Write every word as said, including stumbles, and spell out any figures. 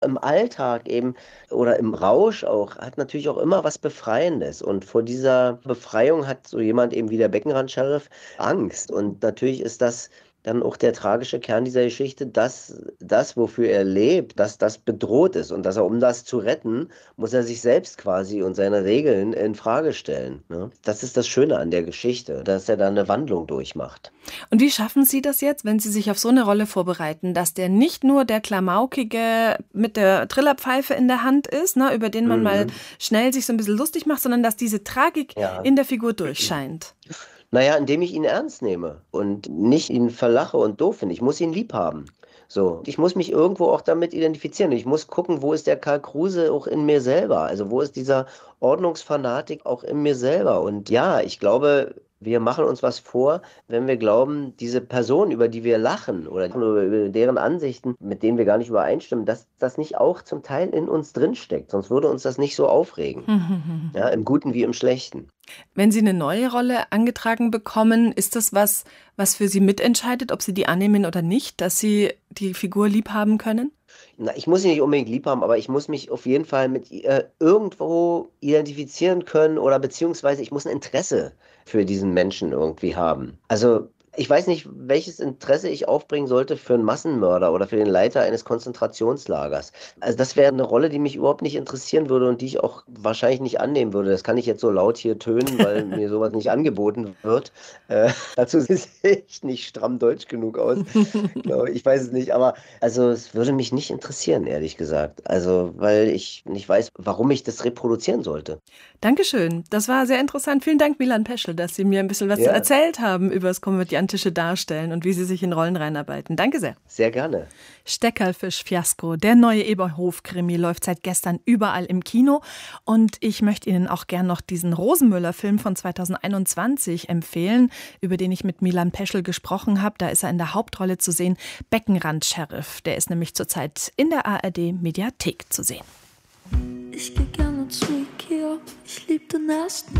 Im Alltag eben oder im Rausch auch, hat natürlich auch immer was Befreiendes. Und vor dieser Befreiung hat so jemand eben wie der Beckenrand-Sheriff Angst. Und natürlich ist das dann auch der tragische Kern dieser Geschichte, dass das, wofür er lebt, dass das bedroht ist. Und dass er, um das zu retten, muss er sich selbst quasi und seine Regeln in Frage stellen. Ne? Das ist das Schöne an der Geschichte, dass er da eine Wandlung durchmacht. Und wie schaffen Sie das jetzt, wenn Sie sich auf so eine Rolle vorbereiten, dass der nicht nur der Klamaukige mit der Trillerpfeife in der Hand ist, ne, über den man mal Mhm. schnell sich so ein bisschen lustig macht, sondern dass diese Tragik Ja. in der Figur durchscheint? Naja, indem ich ihn ernst nehme und nicht ihn verlache und doof finde. Ich muss ihn lieb haben. So, ich muss mich irgendwo auch damit identifizieren. Ich muss gucken, wo ist der Karl Kruse auch in mir selber? Also wo ist dieser Ordnungsfanatik auch in mir selber? Und ja, ich glaube, wir machen uns was vor, wenn wir glauben, diese Person, über die wir lachen oder über deren Ansichten, mit denen wir gar nicht übereinstimmen, dass das nicht auch zum Teil in uns drinsteckt. Sonst würde uns das nicht so aufregen. Ja, im Guten wie im Schlechten. Wenn Sie eine neue Rolle angetragen bekommen, ist das was, was für Sie mitentscheidet, ob Sie die annehmen oder nicht, dass Sie die Figur lieb haben können? Na, ich muss sie nicht unbedingt lieb haben, aber ich muss mich auf jeden Fall mit ihr irgendwo identifizieren können oder beziehungsweise ich muss ein Interesse für diesen Menschen irgendwie haben. Also ich weiß nicht, welches Interesse ich aufbringen sollte für einen Massenmörder oder für den Leiter eines Konzentrationslagers. Also das wäre eine Rolle, die mich überhaupt nicht interessieren würde und die ich auch wahrscheinlich nicht annehmen würde. Das kann ich jetzt so laut hier tönen, weil mir sowas nicht angeboten wird. Äh, dazu sehe ich nicht stramm deutsch genug aus, glaube ich. Ich weiß es nicht, aber also es würde mich nicht interessieren, ehrlich gesagt. Also, weil ich nicht weiß, warum ich das reproduzieren sollte. Dankeschön. Das war sehr interessant. Vielen Dank, Milan Peschel, dass Sie mir ein bisschen was Ja, erzählt haben über das komödiantische Darstellen und wie Sie sich in Rollen reinarbeiten. Danke sehr. sehr gerne. Steckerlfisch-Fiasko, der neue Eberhof-Krimi, läuft seit gestern überall im Kino. Und ich möchte Ihnen auch gern noch diesen Rosenmüller-Film von zweitausendeinundzwanzig empfehlen, über den ich mit Milan Peschel gesprochen habe. Da ist er in der Hauptrolle zu sehen, Beckenrand-Sheriff. Der ist nämlich zurzeit in der A R D-Mediathek zu sehen. Ich geh gerne zu Ikea, ich lieb den ersten